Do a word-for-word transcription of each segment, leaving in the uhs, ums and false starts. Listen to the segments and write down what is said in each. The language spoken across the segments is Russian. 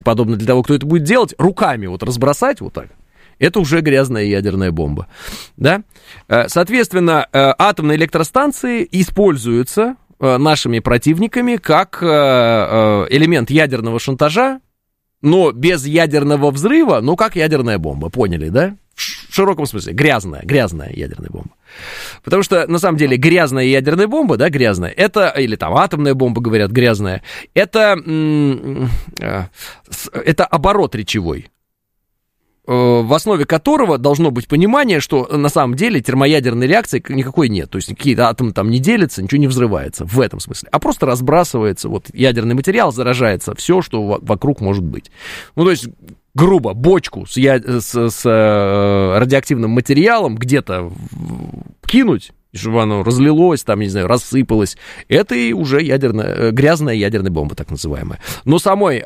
подобное для того, кто это будет делать, руками вот разбросать вот так, это уже грязная ядерная бомба, да? Соответственно, атомные электростанции используются нашими противниками как элемент ядерного шантажа, но без ядерного взрыва, ну, как ядерная бомба, поняли, да? В широком смысле, грязная, грязная ядерная бомба. Потому что, на самом деле, грязная ядерная бомба, да, грязная, это, или там атомная бомба, говорят, грязная, это, это оборот речевой, в основе которого должно быть понимание, что на самом деле термоядерной реакции никакой нет. То есть какие-то атомы там не делятся, ничего не взрывается в этом смысле. А просто разбрасывается вот ядерный материал, заражается все, что вокруг может быть. Ну, то есть, грубо, бочку с, я... с, с радиоактивным материалом где-то кинуть, чтобы оно разлилось, там, не знаю, рассыпалось. Это и уже ядерная, грязная ядерная бомба, так называемая. Но самой...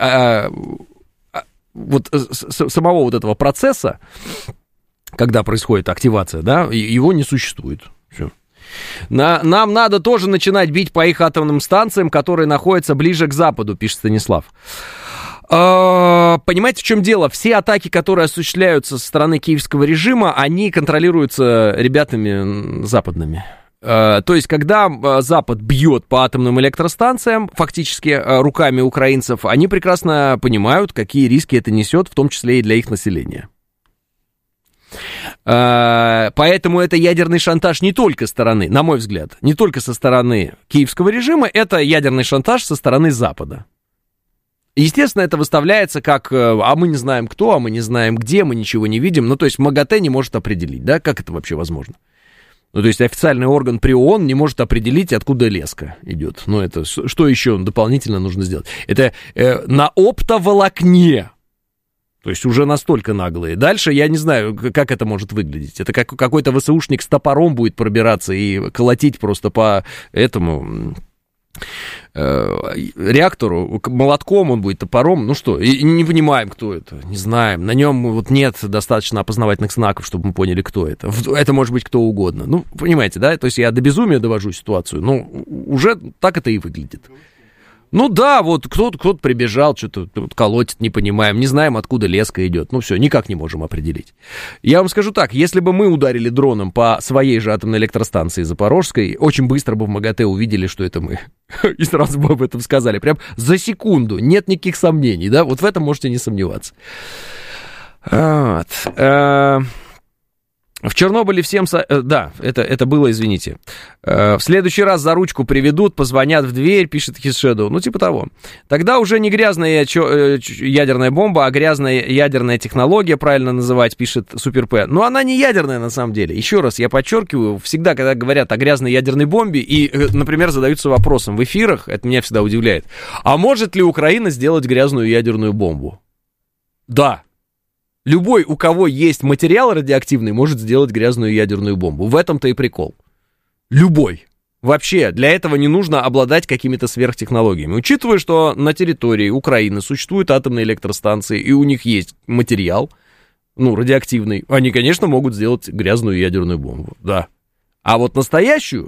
вот с, самого вот этого процесса, когда происходит активация, да, его не существует. Все. На, нам надо тоже начинать бить по их атомным станциям, которые находятся ближе к западу, пишет Станислав. А, понимаете, в чем дело? Все атаки, которые осуществляются со стороны киевского режима, они контролируются ребятами западными. То есть, когда Запад бьет по атомным электростанциям, фактически руками украинцев, они прекрасно понимают, какие риски это несет, в том числе и для их населения. Поэтому это ядерный шантаж не только со стороны, на мой взгляд, не только со стороны киевского режима, это ядерный шантаж со стороны Запада. Естественно, это выставляется как, а мы не знаем кто, а мы не знаем где, мы ничего не видим. Ну, то есть МАГАТЭ не может определить, да, как это вообще возможно? Ну, то есть официальный орган при ООН не может определить, откуда леска идет. Ну, это что еще дополнительно нужно сделать? Это э, на оптоволокне. То есть уже настолько наглые. Дальше я не знаю, как это может выглядеть. Это как какой-то ВСУшник с топором будет пробираться и колотить просто по этому... реактору молотком, он будет топором, ну что, и не понимаем, кто это, не знаем, на нем вот нет достаточно опознавательных знаков, чтобы мы поняли, кто это, это может быть кто угодно, ну, понимаете, да, то есть я до безумия довожу ситуацию, ну, уже так это и выглядит. Ну да, вот кто-то, кто-то прибежал, что-то колотит, не понимаем, не знаем, откуда леска идет. Ну все, никак не можем определить. Я вам скажу так, если бы мы ударили дроном по своей же атомной электростанции Запорожской, очень быстро бы в МАГАТЭ увидели, что это мы. И сразу бы об этом сказали. Прям за секунду, нет никаких сомнений, да? Вот в этом можете не сомневаться. Вот. В Чернобыле всем... Со... Да, это, это было, извините. В следующий раз за ручку приведут, позвонят в дверь, пишет Хисшедоу. Ну, типа того. Тогда уже не грязная ядерная бомба, а грязная ядерная технология, правильно называть, пишет Супер П. Но она не ядерная на самом деле. Еще раз, я подчеркиваю, всегда, когда говорят о грязной ядерной бомбе, и, например, задаются вопросом в эфирах, это меня всегда удивляет. А может ли Украина сделать грязную ядерную бомбу? Да. Любой, у кого есть материал радиоактивный, может сделать грязную ядерную бомбу. В этом-то и прикол. Любой. Вообще, для этого не нужно обладать какими-то сверхтехнологиями. Учитывая, что на территории Украины существуют атомные электростанции, и у них есть материал, ну, радиоактивный, они, конечно, могут сделать грязную ядерную бомбу. Да. А вот настоящую,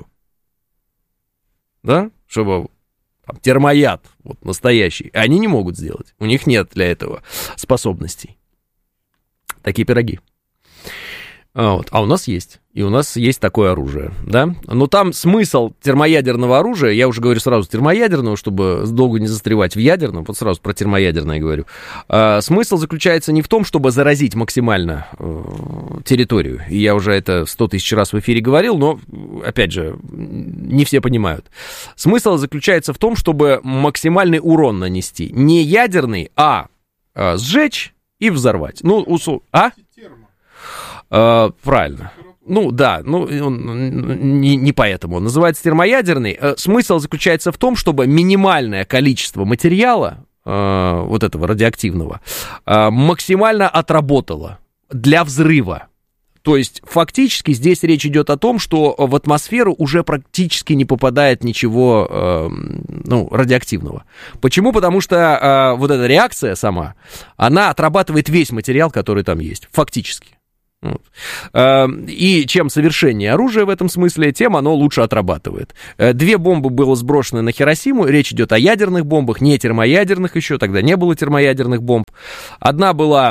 да, чтобы... Там, термояд, вот настоящий, они не могут сделать. У них нет для этого способностей. Такие пироги. А, вот. А у нас есть. И у нас есть такое оружие, да? Но там смысл термоядерного оружия, я уже говорю сразу термоядерного, чтобы долго не застревать в ядерном, вот сразу про термоядерное говорю. А, смысл заключается не в том, чтобы заразить максимально э, территорию. И я уже это сто тысяч раз в эфире говорил, но, опять же, не все понимают. Смысл заключается в том, чтобы максимальный урон нанести. Не ядерный, а, а сжечь и взорвать. Ну, усу... А? А, правильно. Ну, да, ну, он, не, не поэтому. Он называется термоядерный. Смысл заключается в том, чтобы минимальное количество материала, э, вот этого радиоактивного, э, максимально отработало для взрыва. То есть, фактически, здесь речь идет о том, что в атмосферу уже практически не попадает ничего, э, ну, радиоактивного. Почему? Потому что э, вот эта реакция сама, она отрабатывает весь материал, который там есть, фактически. И чем совершеннее оружие в этом смысле, тем оно лучше отрабатывает. Две бомбы было сброшены на Хиросиму, речь идет о ядерных бомбах, не термоядерных еще, тогда не было термоядерных бомб. Одна была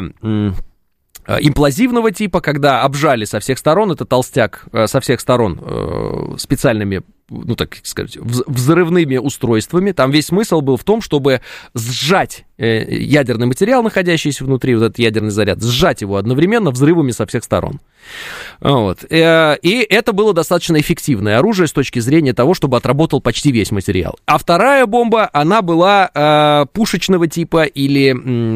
имплозивного типа, когда обжали со всех сторон, это толстяк со всех сторон специальными, ну так сказать, взрывными устройствами. Там весь смысл был в том, чтобы сжать ядерный материал, находящийся внутри, вот этот ядерный заряд, сжать его одновременно взрывами со всех сторон. Вот. И это было достаточно эффективное оружие с точки зрения того, чтобы отработал почти весь материал. А вторая бомба, она была э, пушечного типа или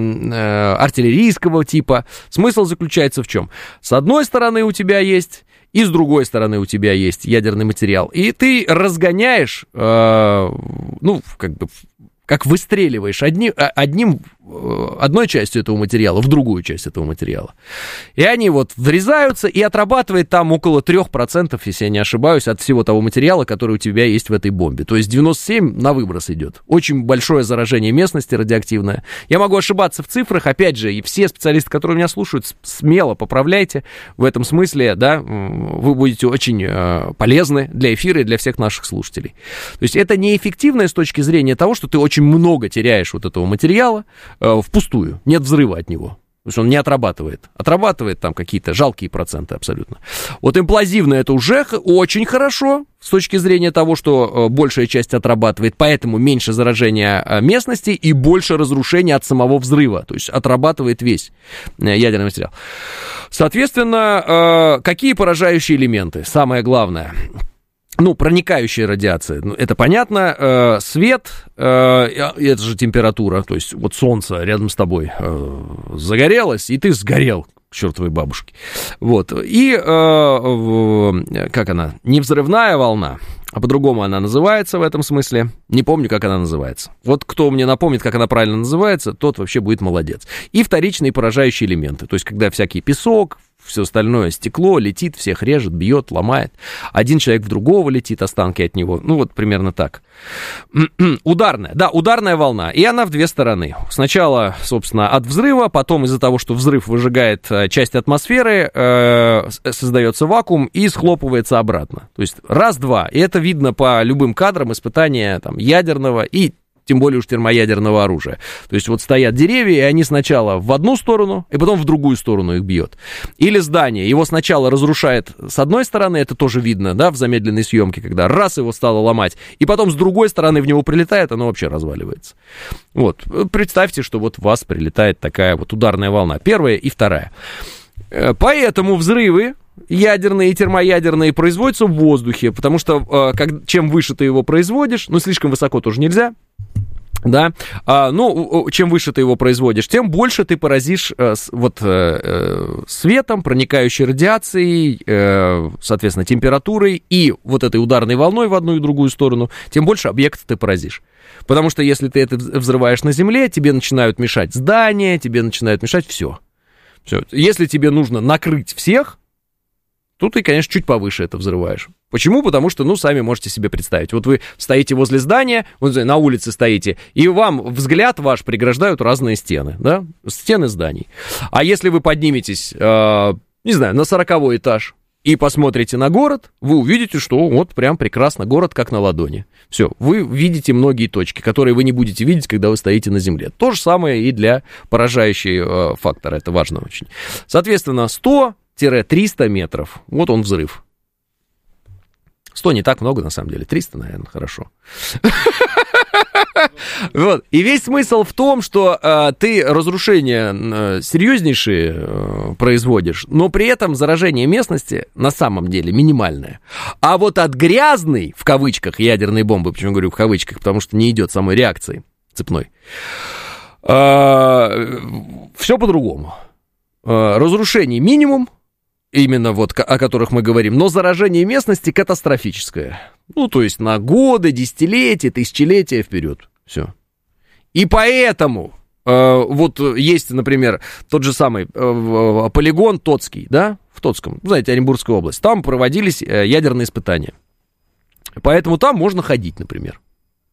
э, артиллерийского типа. Смысл заключается в чем? С одной стороны у тебя есть... И с другой стороны у тебя есть ядерный материал. И ты разгоняешь, э, ну, как бы, как выстреливаешь одни, одним, одной частью этого материала в другую часть этого материала. И они вот врезаются, и отрабатывает там около трех процентов, если я не ошибаюсь, от всего того материала, который у тебя есть в этой бомбе. То есть девяносто семь процентов на выброс идет. Очень большое заражение местности радиоактивное. Я могу ошибаться в цифрах, опять же, и все специалисты, которые меня слушают, смело поправляйте. В этом смысле, да, вы будете очень э, полезны для эфира и для всех наших слушателей. То есть это неэффективное с точки зрения того, что ты очень много теряешь вот этого материала э, впустую. Нет взрыва от него. То есть он не отрабатывает. Отрабатывает там какие-то жалкие проценты абсолютно. Вот имплозивно это уже очень хорошо с точки зрения того, что большая часть отрабатывает, поэтому меньше заражения местности и больше разрушения от самого взрыва. То есть отрабатывает весь ядерный материал. Соответственно, какие поражающие элементы? Самое главное... Ну, проникающая радиация, ну, это понятно, э, свет, э, это же температура, то есть вот солнце рядом с тобой э, загорелось, и ты сгорел к чертовой бабушке. Вот, и, э, э, как она, не взрывная волна, а по-другому она называется в этом смысле, не помню, как она называется. Вот кто мне напомнит, как она правильно называется, тот вообще будет молодец. И вторичные поражающие элементы, то есть когда всякий песок, все остальное, стекло летит, всех режет, бьет, ломает. Один человек в другого летит, останки от него. Ну, вот примерно так. Ударная. Да, ударная волна. И она в две стороны. Сначала, собственно, от взрыва, потом из-за того, что взрыв выжигает часть атмосферы, э, создается вакуум и схлопывается обратно. То есть раз-два. И это видно по любым кадрам испытания там, ядерного и тем более уж термоядерного оружия. То есть вот стоят деревья, и они сначала в одну сторону, и потом в другую сторону их бьет. Или здание, его сначала разрушает с одной стороны, это тоже видно, да, в замедленной съемке, когда раз его стало ломать, и потом с другой стороны в него прилетает, оно вообще разваливается. Вот, представьте, что вот в вас прилетает такая вот ударная волна, первая и вторая. Поэтому взрывы ядерные и термоядерные производятся в воздухе, потому что как, чем выше ты его производишь, ну, слишком высоко тоже нельзя, да, а, ну, чем выше ты его производишь, тем больше ты поразишь э, с, вот э, светом, проникающей радиацией, э, соответственно, температурой и вот этой ударной волной в одну и другую сторону, тем больше объектов ты поразишь. Потому что если ты это взрываешь на земле, тебе начинают мешать здания, тебе начинают мешать все. Все. Если тебе нужно накрыть всех, то ты, конечно, чуть повыше это взрываешь. Почему? Потому что, ну, сами можете себе представить. Вот вы стоите возле здания, вот на улице стоите, и вам взгляд ваш преграждают разные стены, да, стены зданий. А если вы подниметесь, э, не знаю, на сороковой этаж и посмотрите на город, вы увидите, что вот прям прекрасно город как на ладони. Все, вы видите многие точки, которые вы не будете видеть, когда вы стоите на земле. То же самое и для поражающего э, фактора, это важно очень. Соответственно, сто-триста метров, вот он взрыв. сто не так много, на самом деле, триста, наверное, хорошо. Вот. И весь смысл в том, что э, ты разрушения э, серьезнейшие э, производишь, но при этом заражение местности на самом деле минимальное. А вот от грязной, в кавычках, ядерной бомбы, почему говорю в кавычках, потому что не идет самой реакции цепной, э, все по-другому. Э, разрушений минимум, именно вот о которых мы говорим, но заражение местности катастрофическое. Ну, то есть на годы, десятилетия, тысячелетия вперед. Все. И поэтому э, вот есть, например, тот же самый э, полигон Тотский, да, в Тотском, знаете, Оренбургская область. Там проводились э, ядерные испытания. Поэтому там можно ходить, например.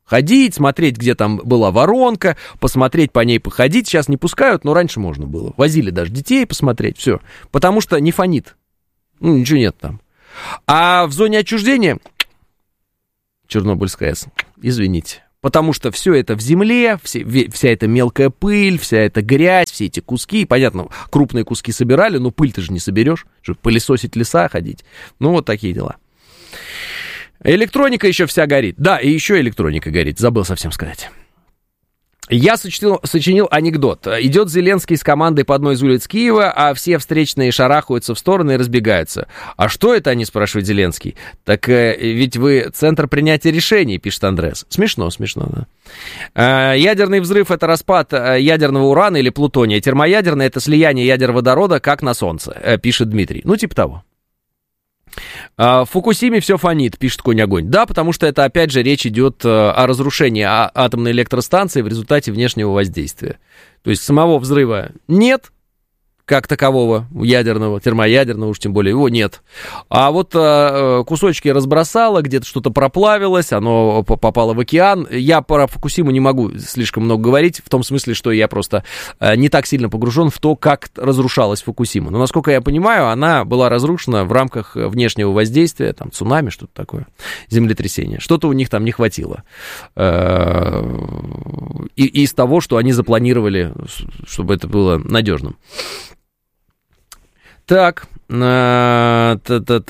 Ходить, смотреть, где там была воронка, посмотреть по ней, походить. Сейчас не пускают, но раньше можно было. Возили даже детей посмотреть, все. Потому что не фонит. Ну, ничего нет там. А в зоне отчуждения Чернобыльская АЭС, извините. Потому что все это в земле, все, вся эта мелкая пыль, вся эта грязь, все эти куски. Понятно, крупные куски собирали, но пыль ты же не соберешь, чтобы пылесосить леса, ходить. Ну, вот такие дела. Электроника еще вся горит. Да, и еще электроника горит, забыл совсем сказать. Я сочинил, сочинил анекдот. Идет Зеленский с командой по одной из улиц Киева, а все встречные шарахаются в стороны и разбегаются. А что это они, спрашивает Зеленский? Так э, ведь вы центр принятия решений, пишет Андрес. Смешно, смешно, да. Э, ядерный взрыв — это распад ядерного урана или плутония. Термоядерный — это слияние ядер водорода, как на Солнце, э, пишет Дмитрий. Ну, типа того. В Фукусиме все фонит, пишет Конь-Огонь. Да, потому что это, опять же, речь идет о разрушении атомной электростанции в результате внешнего воздействия. То есть самого взрыва нет, как такового, ядерного, термоядерного, уж тем более его нет. А вот э, кусочки разбросало, где-то что-то проплавилось, оно попало в океан. Я про Фукусиму не могу слишком много говорить, в том смысле, что я просто э, не так сильно погружен в то, как разрушалась Фукусима. Но, насколько я понимаю, она была разрушена в рамках внешнего воздействия, там, цунами, что-то такое, землетрясение. Что-то у них там не хватило. Э, и, и из того, что они запланировали, чтобы это было надежным. Так, а,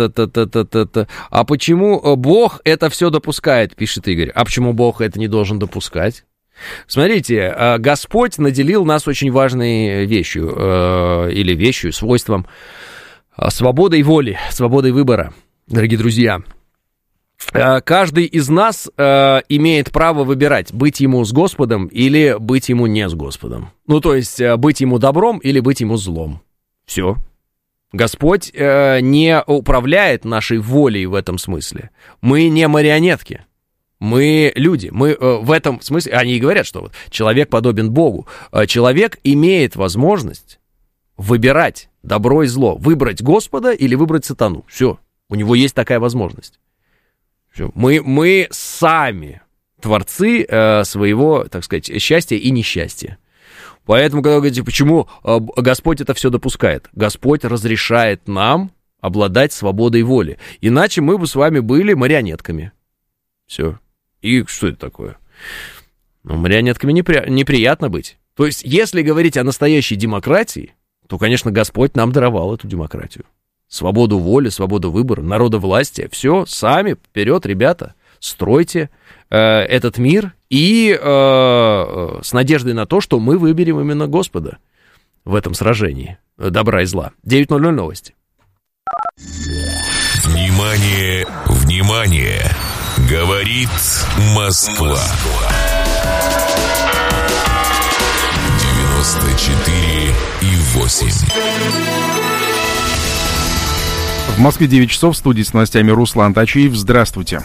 а почему Бог это все допускает, пишет Игорь. А почему Бог это не должен допускать? Смотрите, Господь наделил нас очень важной вещью, или вещью, свойством свободой воли, свободой выбора, дорогие друзья. Каждый из нас имеет право выбирать, быть ему с Господом или быть ему не с Господом. Ну, то есть, быть ему добром или быть ему злом. Все. Господь э, не управляет нашей волей в этом смысле. Мы не марионетки. Мы люди. Мы э, в этом смысле... Они и говорят, что вот, человек подобен Богу. Э, человек имеет возможность выбирать добро и зло. Выбрать Господа или выбрать сатану. Все. У него есть такая возможность. Все. Мы, мы сами творцы э, своего, так сказать, счастья и несчастья. Поэтому, когда вы говорите, почему Господь это все допускает? Господь разрешает нам обладать свободой воли. Иначе мы бы с вами были марионетками. Все. И что это такое? Ну, марионетками непри... неприятно быть. То есть, если говорить о настоящей демократии, то, конечно, Господь нам даровал эту демократию. Свободу воли, свободу выбора, народовластие. Все, сами, вперед, ребята, стройте э, этот мир и э, э, с надеждой на то, что мы выберем именно Господа в этом сражении добра и зла. девять ноль ноль новости. Внимание, внимание! Говорит Москва. девяносто четыре и восемь. В Москве девять часов, в студии с новостями Руслан Тачиев. Здравствуйте.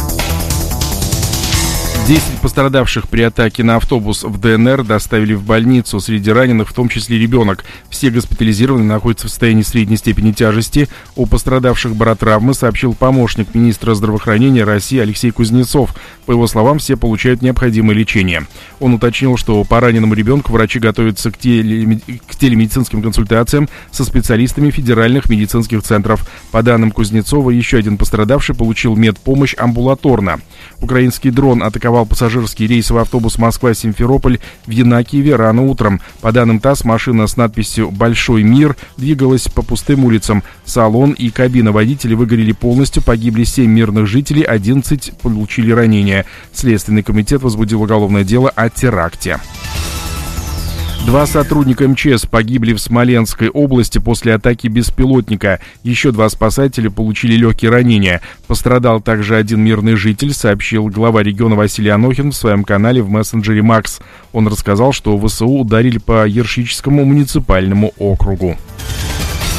десять пострадавших при атаке на автобус в ДНР доставили в больницу. Среди раненых в том числе ребенок. Все госпитализированные находятся в состоянии средней степени тяжести. О пострадавших баротравмы сообщил помощник министра здравоохранения России Алексей Кузнецов. По его словам, все получают необходимое лечение. Он уточнил, что по раненому ребенку врачи готовятся к, теле... к телемедицинским консультациям со специалистами федеральных медицинских центров. По данным Кузнецова, еще один пострадавший получил медпомощь амбулаторно. Украинский дрон атаковал пассажирский рейсовый автобус Москва-Симферополь в Янакиеве рано утром. По данным ТАСС, машина с надписью «Большой мир» двигалась по пустым улицам. Салон и кабина водителя выгорели полностью, погибли семь мирных жителей, одиннадцать получили ранения. Следственный комитет возбудил уголовное дело о теракте. Два сотрудника МЧС погибли в Смоленской области после атаки беспилотника. Еще два спасателя получили легкие ранения. Пострадал также один мирный житель, сообщил глава региона Василий Анохин в своем канале в мессенджере Макс. Он рассказал, что ВСУ ударили по Ершическому муниципальному округу.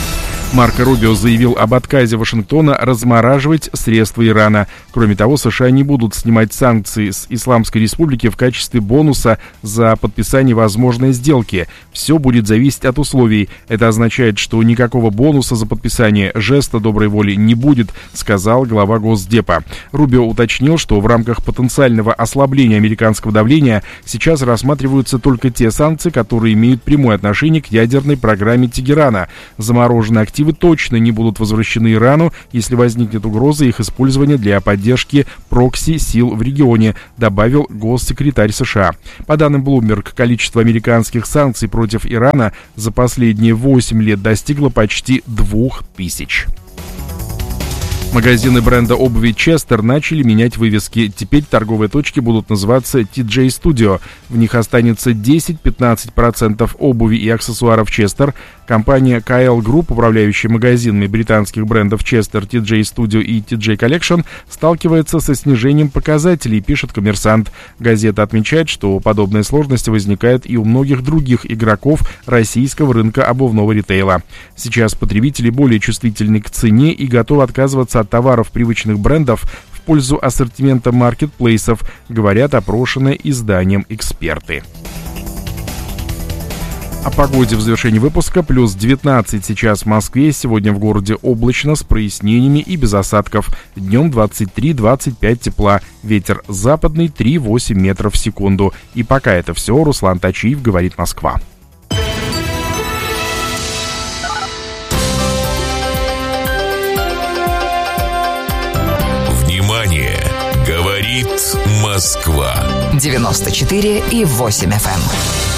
Марко Рубио заявил об отказе Вашингтона размораживать средства Ирана. Кроме того, США не будут снимать санкции с Исламской Республики в качестве бонуса за подписание возможной сделки. Все будет зависеть от условий. Это означает, что никакого бонуса за подписание жеста доброй воли не будет, сказал глава Госдепа. Рубио уточнил, что в рамках потенциального ослабления американского давления сейчас рассматриваются только те санкции, которые имеют прямое отношение к ядерной программе Тегерана. Замороженные активы точно не будут возвращены Ирану, если возникнет угроза их использования для поддержки прокси-сил в регионе, добавил госсекретарь США. По данным Bloomberg, количество американских санкций против Ирана за последние восемь лет достигло почти двух тысяч. Магазины бренда обуви Chester начали менять вывески. Теперь торговые точки будут называться ти джей Studio. В них останется десять-пятнадцать процентов обуви и аксессуаров Chester. Компания кей эл Group, управляющая магазинами британских брендов Chester, ти джей Studio и ти джей Collection, сталкивается со снижением показателей, пишет «Коммерсант». Газета отмечает, что подобные сложности возникают и у многих других игроков российского рынка обувного ритейла. Сейчас потребители более чувствительны к цене и готовы отказываться от товаров привычных брендов в пользу ассортимента маркетплейсов, говорят опрошенные изданием эксперты. О погоде в завершении выпуска. Плюс девятнадцать сейчас в Москве. Сегодня в городе облачно, с прояснениями и без осадков. Днем двадцать три - двадцать пять тепла. Ветер западный три - восемь метров в секунду. И пока это все. Руслан Тачиев, говорит Москва. Внимание! Говорит Москва. девяносто четыре и восемь эф эм.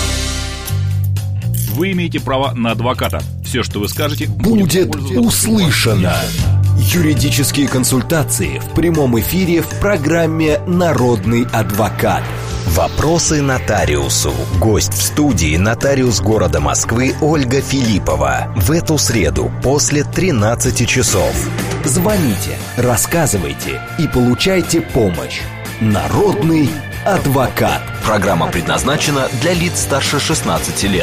Вы имеете право на адвоката. Все, что вы скажете, будет услышано. Юридические консультации в прямом эфире в программе «Народный адвокат». Вопросы нотариусу. Гость в студии нотариус города Москвы Ольга Филиппова. В эту среду после тринадцати часов. Звоните, рассказывайте и получайте помощь. «Народный адвокат». Программа предназначена для лиц старше шестнадцати лет.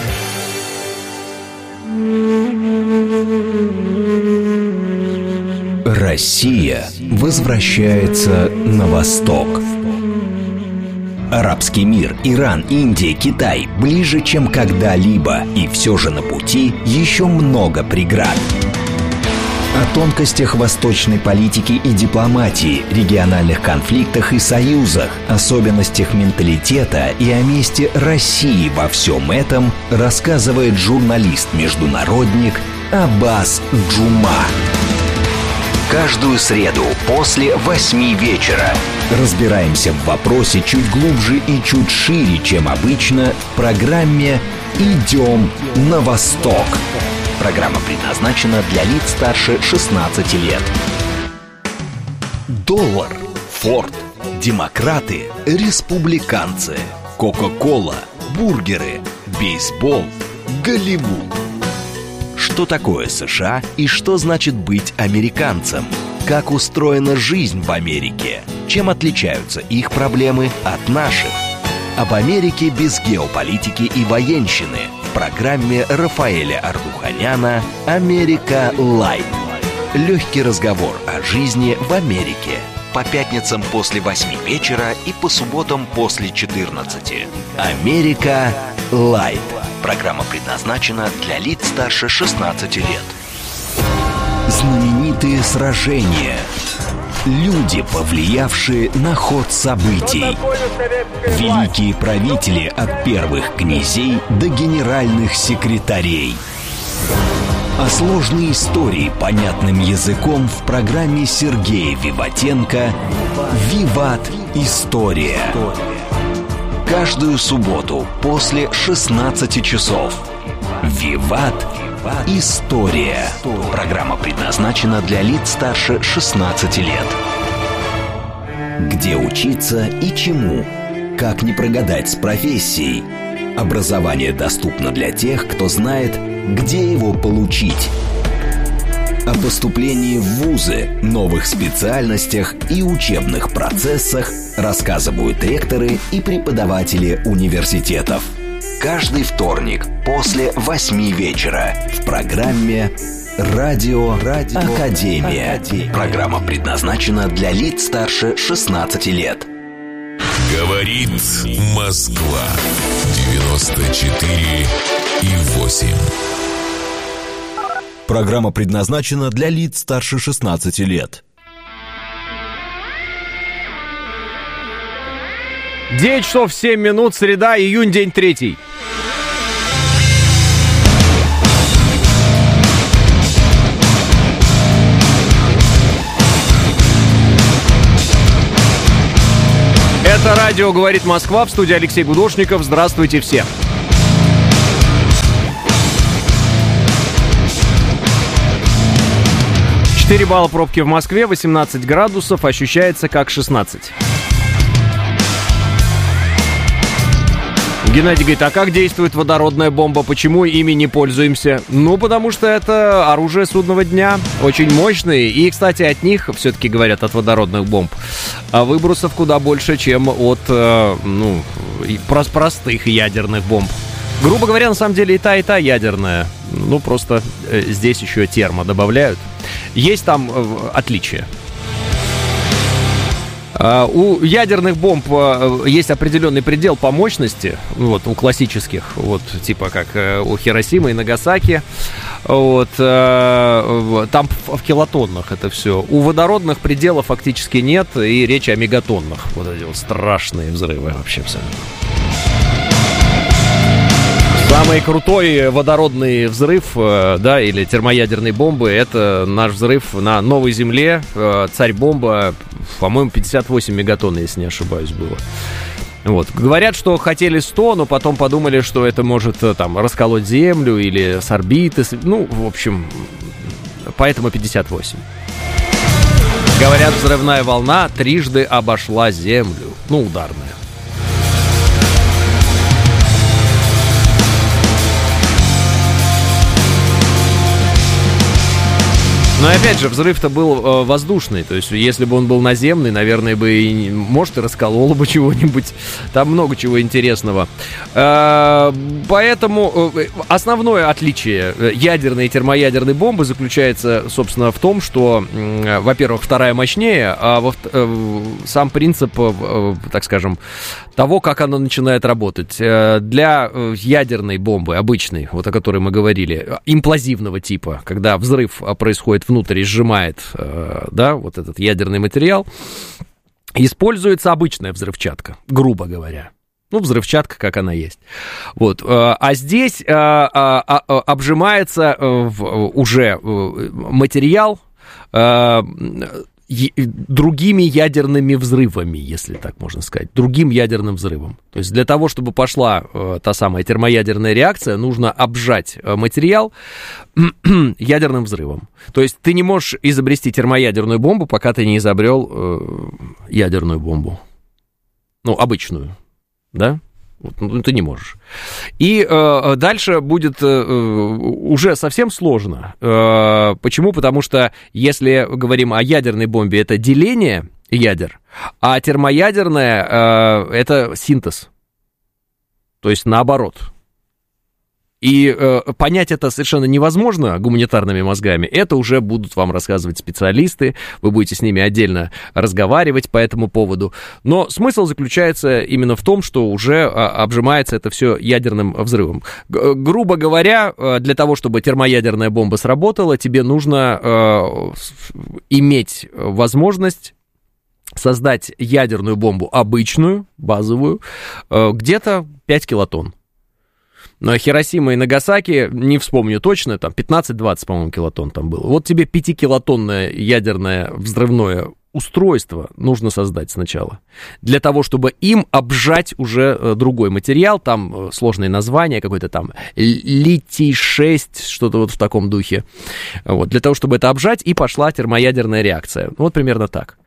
Россия возвращается на восток. Арабский мир, Иран, Индия, Китай ближе, чем когда-либо, и все же на пути еще много преград. О тонкостях восточной политики и дипломатии, региональных конфликтах и союзах, особенностях менталитета и о месте России во всем этом рассказывает журналист-международник Аббас Джума. Каждую среду после восьми вечера. Разбираемся в вопросе чуть глубже и чуть шире, чем обычно, в программе «Идем на восток». Программа предназначена для лиц старше шестнадцати лет. Доллар, Форд, демократы, республиканцы, Кока-кола, бургеры, бейсбол, Голливуд. Что такое США и что значит быть американцем? Как устроена жизнь в Америке? Чем отличаются их проблемы от наших? Об Америке без геополитики и военщины в программе Рафаэля Ардуханяна «Америка Лайт». Легкий разговор о жизни в Америке. По пятницам после восьми вечера и по субботам после четырнадцати. «Америка Лайт». Программа предназначена для лиц старше шестнадцати лет. Знаменитые сражения. Люди, повлиявшие на ход событий. Великие правители от первых князей до генеральных секретарей. О сложной истории понятным языком в программе Сергея Виватенко «Виват. История». Каждую субботу после шестнадцати часов. «Виват. История». Программа предназначена для лиц старше шестнадцати лет. Где учиться и чему? Как не прогадать с профессией? Образование доступно для тех, кто знает, где его получить. О поступлении в вузы, новых специальностях и учебных процессах рассказывают ректоры и преподаватели университетов. Каждый вторник после восьми вечера в программе Радио, Радио Академия. Академия. Программа предназначена для лиц старше шестнадцати лет. Говорит Москва. девяносто четыре и восемь. Программа предназначена для лиц старше шестнадцати лет. девять часов семь минут, среда, июнь, день третий. Это радио «Говорит Москва», в студии Алексей Гудошников. Здравствуйте все. четыре балла пробки в Москве, восемнадцать градусов, ощущается как шестнадцать. Геннадий говорит, а как действует водородная бомба? Почему ими не пользуемся? Ну, потому что это оружие судного дня, очень мощные. И, кстати, от них, все-таки говорят, от водородных бомб, выбросов куда больше, чем от, ну, простых ядерных бомб. Грубо говоря, на самом деле и та, и та ядерная. Ну, просто здесь еще термо добавляют. Есть там отличия. Uh, у ядерных бомб uh, есть определенный предел по мощности, вот, у классических, вот, типа как uh, у Хиросимы и Нагасаки, вот, uh, там в, в килотоннах это все. У водородных пределов фактически нет, и речь о мегатоннах, вот эти вот страшные взрывы вообще абсолютно. Самый крутой водородный взрыв, да, или термоядерной бомбы, это наш взрыв на Новой Земле. Царь-бомба, по-моему, пятьдесят восемь мегатонн, если не ошибаюсь, было. Вот. Говорят, что хотели сто, но потом подумали, что это может там расколоть Землю или с орбиты. Ну, в общем, поэтому пятьдесят восемь. Говорят, взрывная волна трижды обошла Землю. Ну, ударная. Но опять же, взрыв-то был э, воздушный, то есть если бы он был наземный, наверное, бы, и, может, и раскололо бы чего-нибудь, там много чего интересного. Э, поэтому э, основное отличие ядерной и термоядерной бомбы заключается, собственно, в том, что, э, во-первых, вторая мощнее, а во, э, сам принцип, э, так скажем, того, как она начинает работать. Э, для э, ядерной бомбы, обычной, вот о которой мы говорили, имплозивного типа, когда взрыв происходит внутрь и сжимает, да, вот этот ядерный материал, используется обычная взрывчатка, грубо говоря. Ну, взрывчатка, как она есть. Вот. А здесь обжимается уже материал другими ядерными взрывами, если так можно сказать, другим ядерным взрывом. То есть для того, чтобы пошла э, та самая термоядерная реакция, нужно обжать э, материал ядерным взрывом. То есть ты не можешь изобрести термоядерную бомбу, пока ты не изобрел э, ядерную бомбу. Ну, обычную, да? Вот, ну, ты не можешь. И э, дальше будет э, уже совсем сложно. Э, почему? Потому что если говорим о ядерной бомбе, это деление ядер, а термоядерная э, это синтез. То есть наоборот. И э, понять это совершенно невозможно гуманитарными мозгами. Это уже будут вам рассказывать специалисты. Вы будете с ними отдельно разговаривать по этому поводу. Но смысл заключается именно в том, что уже а, обжимается это все ядерным взрывом. Г- грубо говоря, для того, чтобы термоядерная бомба сработала, тебе нужно э, иметь возможность создать ядерную бомбу обычную, базовую, э, где-то пять килотонн. Но Хиросима и Нагасаки, не вспомню точно, там пятнадцать-двадцать, по-моему, килотонн там было. Вот тебе пятикилотонное ядерное взрывное устройство нужно создать сначала. Для того, чтобы им обжать уже другой материал, там сложные названия, какой-то там литий шесть, что-то вот в таком духе. Вот, для того, чтобы это обжать, и пошла термоядерная реакция. Вот примерно так.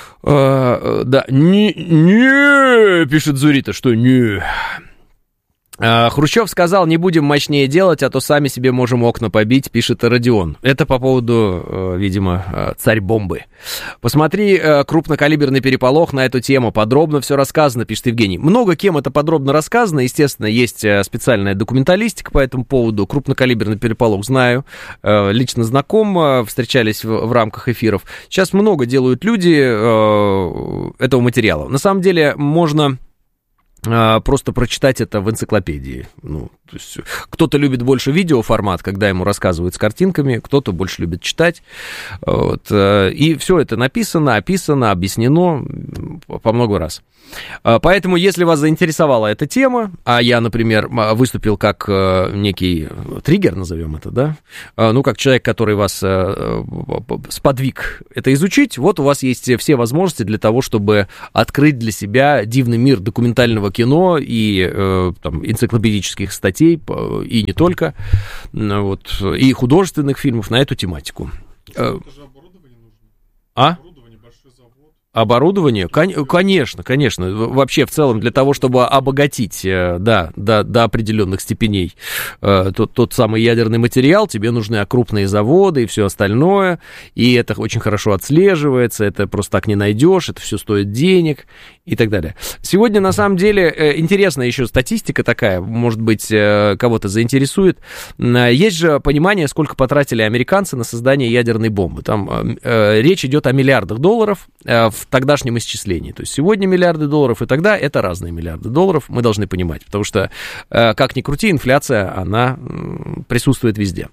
Uh, да, не, не, пишет Зурита, что не... Хрущев сказал, не будем мощнее делать, а то сами себе можем окна побить, пишет Родион. Это по поводу, видимо, царь-бомбы. Посмотри крупнокалиберный переполох на эту тему. Подробно все рассказано, пишет Евгений. Много кем это подробно рассказано. Естественно, есть специальная документалистика по этому поводу. Крупнокалиберный переполох знаю. Лично знаком, встречались в, в рамках эфиров. Сейчас много делают люди этого материала. На самом деле, можно... просто прочитать это в энциклопедии. Ну, то есть кто-то любит больше видеоформат, когда ему рассказывают с картинками, кто-то больше любит читать. Вот. И все это написано, описано, объяснено по много раз. Поэтому, если вас заинтересовала эта тема, а я, например, выступил как некий триггер, назовем это, да, ну, как человек, который вас сподвиг это изучить, вот у вас есть все возможности для того, чтобы открыть для себя дивный мир документального кино и там, энциклопедических статей, и не только, вот, и художественных фильмов на эту тематику. Это же оборудование нужно. А? Оборудование? Конечно, конечно. Вообще, в целом, для того, чтобы обогатить, да, до, до определенных степеней тот, тот самый ядерный материал, тебе нужны крупные заводы и все остальное, и это очень хорошо отслеживается, это просто так не найдешь, это все стоит денег и так далее. Сегодня, на самом деле, интересная еще статистика такая, может быть, кого-то заинтересует. Есть же понимание, сколько потратили американцы на создание ядерной бомбы. Там речь идет о миллиардах долларов в в тогдашнем исчислении. То есть сегодня миллиарды долларов, и тогда это разные миллиарды долларов, мы должны понимать, потому что, как ни крути, инфляция, она присутствует везде.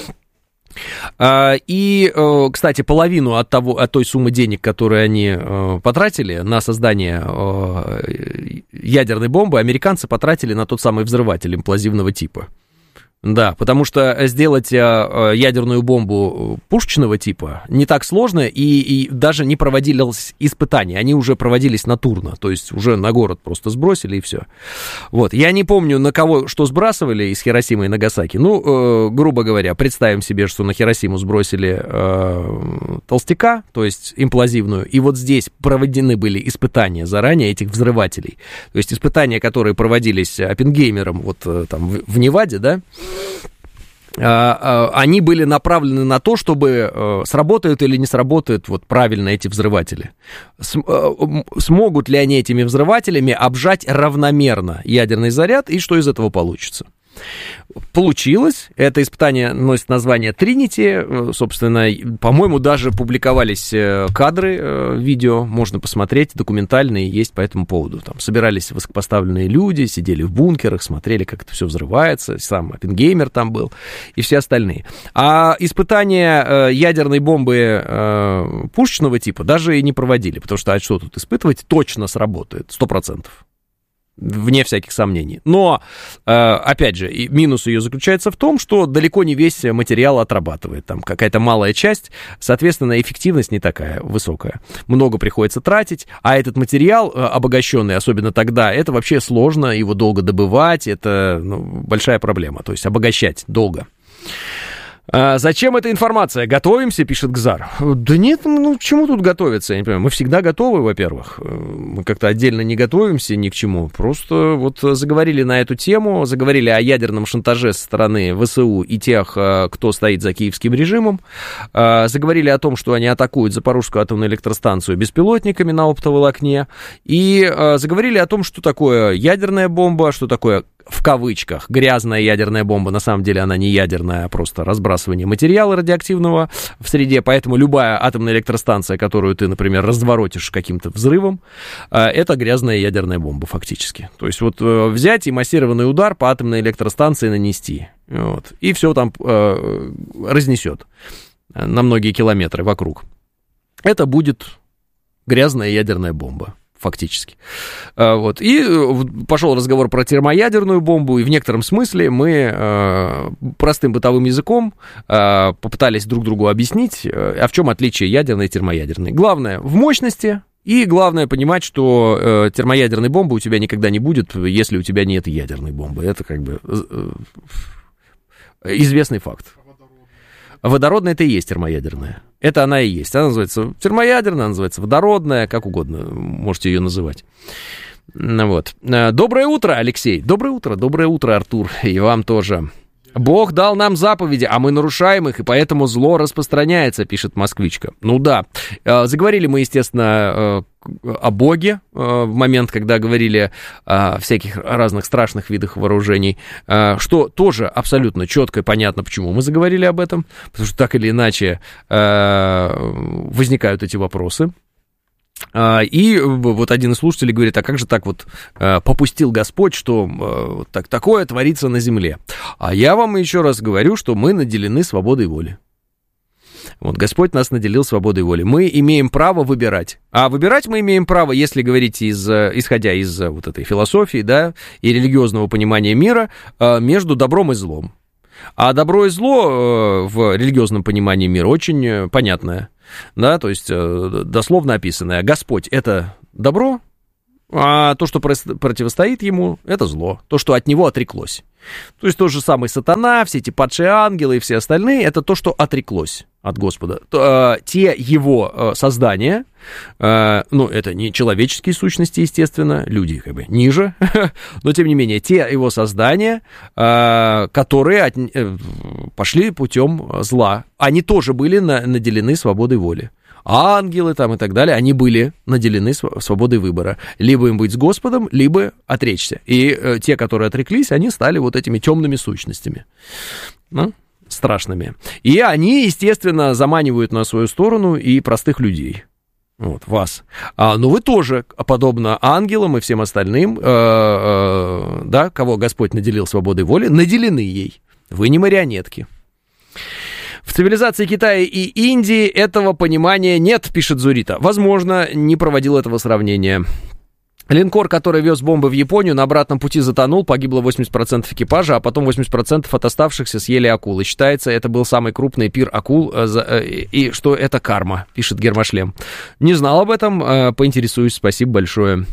И, кстати, половину от, того, от той суммы денег, которые они потратили на создание ядерной бомбы, американцы потратили на тот самый взрыватель имплозивного типа. Да, потому что сделать ядерную бомбу пушечного типа не так сложно, и, и даже не проводились испытания, они уже проводились натурно, то есть уже на город просто сбросили и все. Вот, я не помню, на кого что сбрасывали из Хиросимы и Нагасаки, ну, э, грубо говоря, представим себе, что на Хиросиму сбросили э, толстяка, то есть имплозивную, и вот здесь проведены были испытания заранее этих взрывателей, то есть испытания, которые проводились Оппенгеймером вот там в, в Неваде, да, они были направлены на то, чтобы сработают или не сработают вот правильно эти взрыватели. Смогут ли они этими взрывателями обжать равномерно ядерный заряд, и что из этого получится? Получилось. Это испытание носит название Тринити. Собственно, по-моему, даже публиковались кадры видео, можно посмотреть, документальные есть по этому поводу. Там собирались высокопоставленные люди, сидели в бункерах, смотрели, как это все взрывается. Сам Оппенгеймер там был и все остальные. А испытания ядерной бомбы пушечного типа даже и не проводили, потому что, а что тут испытывать, точно сработает, сто процентов. Вне всяких сомнений. Но, опять же, минус ее заключается в том, что далеко не весь материал отрабатывает. Там какая-то малая часть, соответственно, эффективность не такая высокая. Много приходится тратить, а этот материал обогащенный, особенно тогда, это вообще сложно, его долго добывать, это ну, большая проблема, то есть обогащать долго. А зачем эта информация? Готовимся, пишет Гзар. Да нет, ну к чему тут готовиться? Я не понимаю. Мы всегда готовы, во-первых. Мы как-то отдельно не готовимся ни к чему. Просто вот заговорили на эту тему, заговорили о ядерном шантаже со стороны ВСУ и тех, кто стоит за киевским режимом. Заговорили о том, что они атакуют Запорожскую атомную электростанцию беспилотниками на оптоволокне. И заговорили о том, что такое ядерная бомба, что такое в кавычках грязная ядерная бомба. На самом деле она не ядерная, а просто разбрасывание материала радиоактивного в среде. Поэтому любая атомная электростанция, которую ты, например, разворотишь каким-то взрывом, это грязная ядерная бомба фактически. То есть вот взять и массированный удар по атомной электростанции нанести. Вот, и все там э, разнесет на многие километры вокруг. Это будет грязная ядерная бомба. Фактически. Вот. И пошел разговор про термоядерную бомбу, и в некотором смысле мы простым бытовым языком попытались друг другу объяснить, а в чем отличие ядерной и термоядерной. Главное в мощности, и главное понимать, что термоядерной бомбы у тебя никогда не будет, если у тебя нет ядерной бомбы. Это как бы известный факт. Водородная это и есть термоядерная. Это она и есть. Она называется термоядерная, она называется водородная, как угодно можете ее называть. Ну, вот. Доброе утро, Алексей. Доброе утро, доброе утро, Артур. И вам тоже. Бог дал нам заповеди, а мы нарушаем их, и поэтому зло распространяется, пишет москвичка. Ну да, заговорили мы, естественно, о Боге в момент, когда говорили о всяких разных страшных видах вооружений, что тоже абсолютно четко и понятно, почему мы заговорили об этом, потому что так или иначе возникают эти вопросы. И вот один из слушателей говорит, а как же так вот попустил Господь, что так, такое творится на земле? А я вам еще раз говорю, что мы наделены свободой воли. Вот Господь нас наделил свободой воли. Мы имеем право выбирать. А выбирать мы имеем право, если говорить, из, исходя из вот этой философии, да, и религиозного понимания мира, между добром и злом. А добро и зло в религиозном понимании мира очень понятное. Да, то есть дословно описанное. Господь — это добро, а то, что противостоит ему, это зло. То, что от него отреклось. То есть тот же самый сатана, все эти падшие ангелы и все остальные, это то, что отреклось от Господа. То, э, те его э, создания, э, ну, это не человеческие сущности, естественно, люди как бы ниже, но тем не менее, те его создания, э, которые от, э, пошли путем зла, они тоже были на, наделены свободой воли. Ангелы там и так далее, они были наделены свободой выбора. Либо им быть с Господом, либо отречься. И э, те, которые отреклись, они стали вот этими темными сущностями. Ну, страшными. И они, естественно, заманивают на свою сторону и простых людей. Вот, вас. А, но вы тоже, подобно ангелам и всем остальным, э, э, да, кого Господь наделил свободой воли, наделены ей. Вы не марионетки. В цивилизации Китая и Индии этого понимания нет, пишет Зурита. Возможно, не проводил этого сравнения. Линкор, который вез бомбы в Японию, на обратном пути затонул, погибло восемьдесят процентов экипажа, а потом восемьдесят процентов от оставшихся съели акулы. Считается, это был самый крупный пир акул, и что это карма, пишет Гермошлем. Не знал об этом, поинтересуюсь, спасибо большое.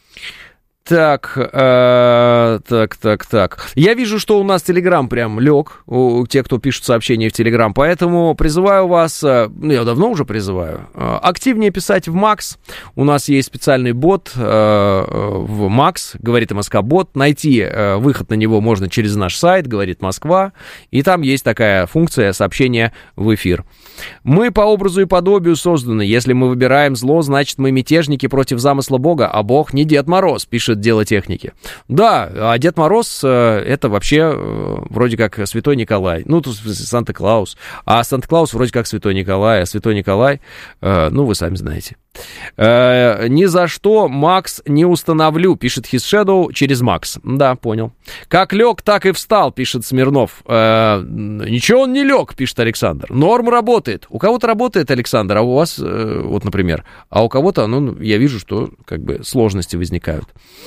Так, э, так, так, так. Я вижу, что у нас Телеграм прям лег, у тех, кто пишет сообщения в Телеграм, поэтому призываю вас, ну, я давно уже призываю, активнее писать в Макс. У нас есть специальный бот э, в Макс, говорит МСК-бот. Найти э, выход на него можно через наш сайт, говорит Москва, и там есть такая функция сообщения в эфир. Мы по образу и подобию созданы. Если мы выбираем зло, значит, мы мятежники против замысла Бога, а Бог не Дед Мороз, пишет Дело техники. Да, а Дед Мороз э, это вообще э, вроде как Святой Николай. Ну, тут Санта-Клаус. А Санта-Клаус вроде как Святой Николай. А Святой Николай, э, ну, вы сами знаете. Э, ни за что Макс не установлю, пишет His Shadow через Макс. Да, понял. Как лег, так и встал, пишет Смирнов. Э, ничего он не лег, пишет Александр. Норм работает. У кого-то работает, Александр, а у вас, э, вот, например, а у кого-то, ну, я вижу, что как бы сложности возникают.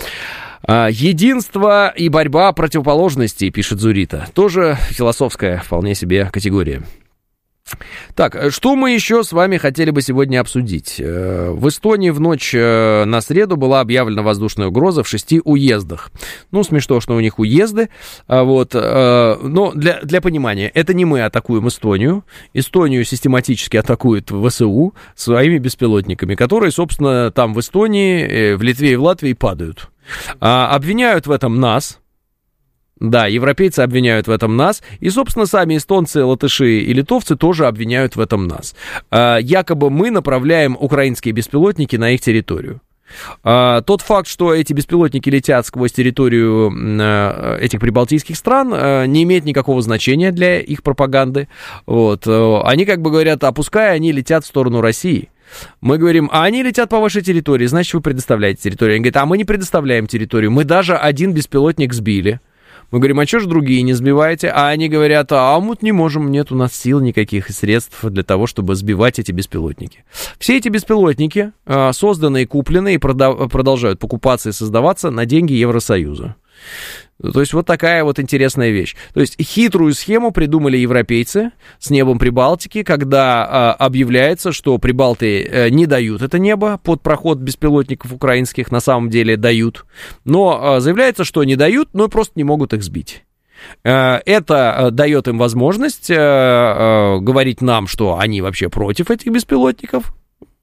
Единство и борьба противоположностей, пишет Зурита. Тоже философская вполне себе категория. Так, что мы еще с вами хотели бы сегодня обсудить? В Эстонии в ночь на среду была объявлена воздушная угроза в шести уездах. Ну, смешно, что у них уезды. Вот. Но для, для понимания, это не мы атакуем Эстонию. Эстонию систематически атакует ВСУ своими беспилотниками, которые, собственно, там в Эстонии, в Литве и в Латвии падают. Обвиняют в этом нас. Да, европейцы обвиняют в этом нас, и, собственно, сами эстонцы, латыши и литовцы тоже обвиняют в этом нас. А, якобы мы направляем украинские беспилотники на их территорию. А, тот факт, что эти беспилотники летят сквозь территорию а, этих прибалтийских стран, а, не имеет никакого значения для их пропаганды. Вот. Они как бы говорят, а пускай они летят в сторону России. Мы говорим, а они летят по вашей территории, значит, вы предоставляете территорию. Они говорят, а мы не предоставляем территорию, мы даже один беспилотник сбили. Мы говорим, а что же другие не сбиваете? А они говорят, а мы не можем, нет у нас сил никаких и средств для того, чтобы сбивать эти беспилотники. Все эти беспилотники а, созданы и куплены, и продав- продолжают покупаться и создаваться на деньги Евросоюза. То есть вот такая вот интересная вещь. То есть хитрую схему придумали европейцы с небом Прибалтики, когда а, объявляется, что прибалты а, не дают это небо под проход беспилотников украинских, на самом деле дают. Но а, заявляется, что не дают, но просто не могут их сбить. А, это а, дает им возможность а, а, говорить нам, что они вообще против этих беспилотников.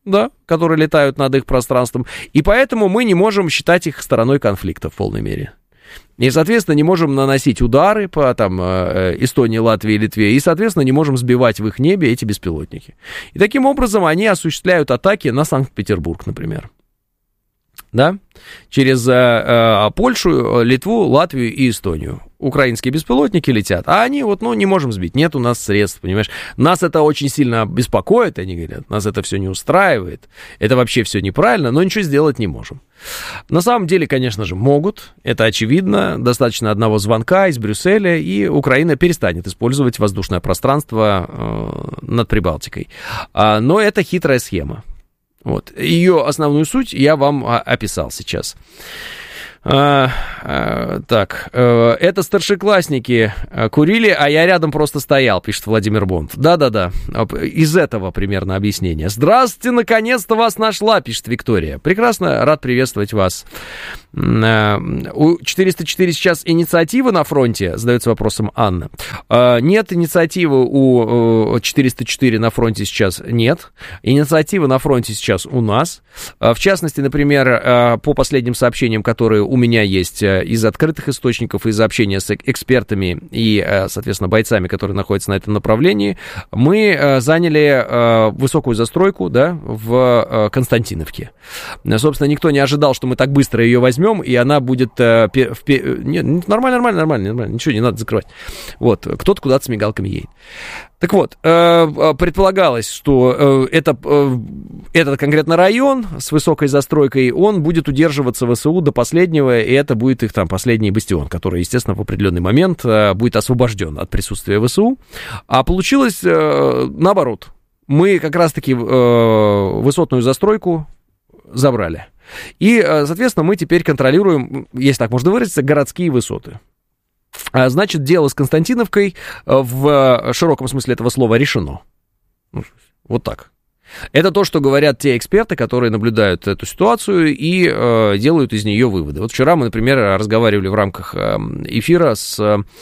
да, которые летают над их пространством, и поэтому мы не можем считать их стороной конфликта в полной мере. И, соответственно, не можем наносить удары по там, Эстонии, Латвии, Литве, и, соответственно, не можем сбивать в их небе эти беспилотники. И таким образом они осуществляют атаки на Санкт-Петербург, например. Да? Через э, э, Польшу, Литву, Латвию и Эстонию. Украинские беспилотники летят, а они вот, ну, не можем сбить, нет у нас средств, понимаешь. Нас это очень сильно беспокоит, они говорят, нас это все не устраивает, это вообще все неправильно, но ничего сделать не можем. На самом деле, конечно же, могут, это очевидно, достаточно одного звонка из Брюсселя, и Украина перестанет использовать воздушное пространство э, над Прибалтикой. А, но это хитрая схема. Вот. Ее основную суть я вам описал сейчас. А, а, так, а, это старшеклассники курили, а я рядом просто стоял, пишет Владимир Бонд. Да-да-да, из этого примерно объяснение. Здравствуйте, наконец-то вас нашла, пишет Виктория. Прекрасно, рад приветствовать вас. А, у четыреста четыре сейчас инициатива на фронте, задается вопросом Анна. А, нет, инициативы у четыреста четыре на фронте сейчас нет. Инициатива на фронте сейчас у нас. А, в частности, например, по последним сообщениям, которые у меня есть из открытых источников, из общения с экспертами и, соответственно, бойцами, которые находятся на этом направлении, мы заняли высокую застройку, да, в Константиновке. Собственно, никто не ожидал, что мы так быстро ее возьмем, и она будет... В... Нет, нормально, нормально, нормально, нормально, ничего не надо закрывать. Вот, кто-то куда-то с мигалками едет. Так вот, предполагалось, что это, этот конкретно район с высокой застройкой, он будет удерживаться ВСУ до последнего, и это будет их там последний бастион, который, естественно, в определенный момент будет освобожден от присутствия ВСУ. А получилось наоборот. Мы как раз-таки высотную застройку забрали. И, соответственно, мы теперь контролируем, если так можно выразиться, городские высоты. Значит, дело с Константиновкой в широком смысле этого слова решено. Вот так. Это то, что говорят те эксперты, которые наблюдают эту ситуацию и э, делают из нее выводы. Вот вчера мы, например, разговаривали в рамках эфира с,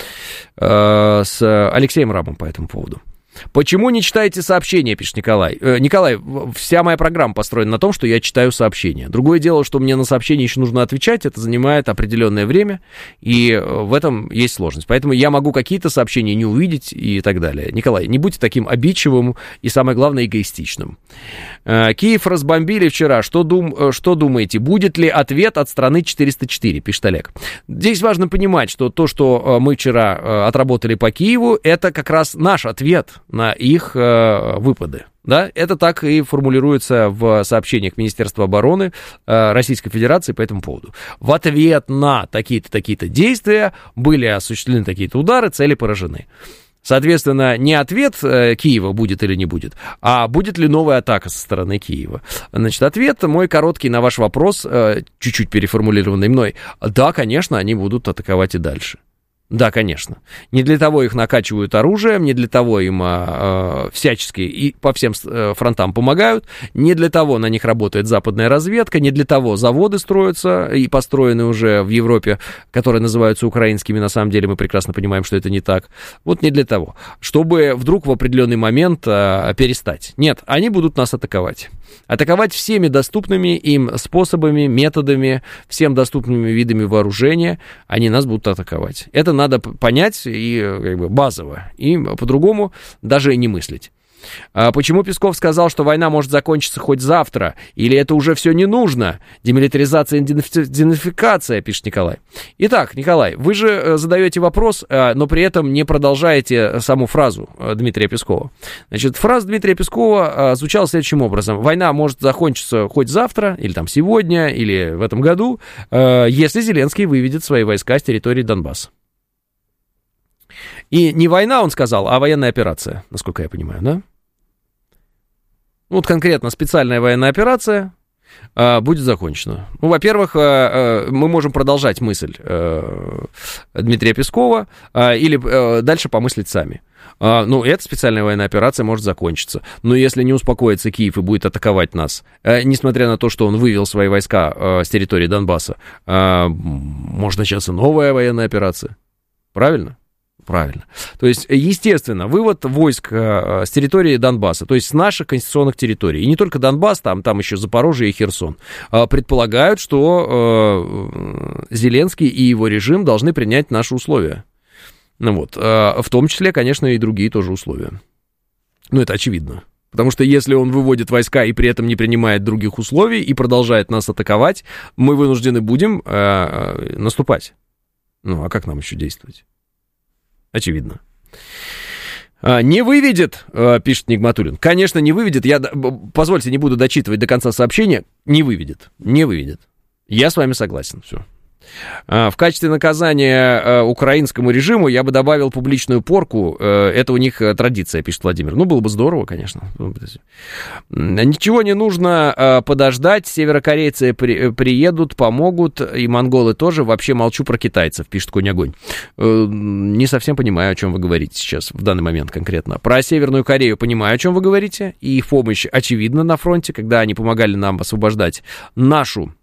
э, с Алексеем Рабом по этому поводу. Почему не читаете сообщения, пишет Николай. Э, Николай, вся моя программа построена на том, что я читаю сообщения. Другое дело, что мне на сообщения еще нужно отвечать, это занимает определенное время, и в этом есть сложность. Поэтому я могу какие-то сообщения не увидеть и так далее. Николай, не будьте таким обидчивым и, самое главное, эгоистичным. Э, Киев разбомбили вчера. Что, дум, что думаете, будет ли ответ от страны четыреста четыре, пишет Олег. Здесь важно понимать, что то, что мы вчера отработали по Киеву, это как раз наш ответ на их э, выпады. Да? Это так и формулируется в сообщениях Министерства обороны э, Российской Федерации по этому поводу. В ответ на такие-то, такие-то действия были осуществлены такие-то удары, цели поражены. Соответственно, не ответ э, Киева будет или не будет, а будет ли новая атака со стороны Киева. Значит, ответ мой короткий на ваш вопрос, э, чуть-чуть переформулированный мной. Да, конечно, они будут атаковать и дальше. Да, конечно. Не для того их накачивают оружием, не для того им а, а, всячески и по всем фронтам помогают, не для того на них работает западная разведка, не для того заводы строятся и построены уже в Европе, которые называются украинскими, на самом деле мы прекрасно понимаем, что это не так. Вот не для того, чтобы вдруг в определенный момент а, перестать. Нет, они будут нас атаковать. Атаковать всеми доступными им способами, методами, всем доступными видами вооружения, они нас будут атаковать. Это надо понять и как бы базово, и по-другому даже и не мыслить. А почему Песков сказал, что война может закончиться хоть завтра? Или это уже все не нужно? Демилитаризация и денацификация, пишет Николай. Итак, Николай, вы же задаете вопрос, но при этом не продолжаете саму фразу Дмитрия Пескова. Значит, фраза Дмитрия Пескова звучала следующим образом. Война может закончиться хоть завтра, или там сегодня, или в этом году, если Зеленский выведет свои войска с территории Донбасса. И не война, он сказал, а военная операция, насколько я понимаю, да? Вот конкретно специальная военная операция а, будет закончена. Ну, во-первых, а, а, мы можем продолжать мысль а, Дмитрия Пескова а, или а, дальше помыслить сами. А, ну, эта специальная военная операция может закончиться. Но если не успокоится Киев и будет атаковать нас, а, несмотря на то, что он вывел свои войска а, с территории Донбасса, а, может начаться новая военная операция. Правильно? Правильно. То есть, естественно, вывод войск с территории Донбасса, то есть с наших конституционных территорий, и не только Донбасс, там, там еще Запорожье и Херсон, предполагают, что Зеленский и его режим должны принять наши условия. Ну вот, в том числе, конечно, и другие тоже условия. Ну, это очевидно. Потому что если он выводит войска и при этом не принимает других условий и продолжает нас атаковать, мы вынуждены будем э, наступать. Ну, а как нам еще действовать? Очевидно. Не выведет, пишет Нигматуллин. Конечно, не выведет. Я, позвольте, не буду дочитывать до конца сообщения. Не выведет. Не выведет. Я с вами согласен. Все. В качестве наказания украинскому режиму я бы добавил публичную порку. Это у них традиция, пишет Владимир. Ну, было бы здорово, конечно. Ничего не нужно подождать. Северокорейцы при, приедут, помогут. И монголы тоже. Вообще молчу про китайцев, пишет Конь-Огонь. Не совсем понимаю, о чем вы говорите сейчас, в данный момент конкретно. Про Северную Корею понимаю, о чем вы говорите. И их помощь очевидна на фронте, когда они помогали нам освобождать нашу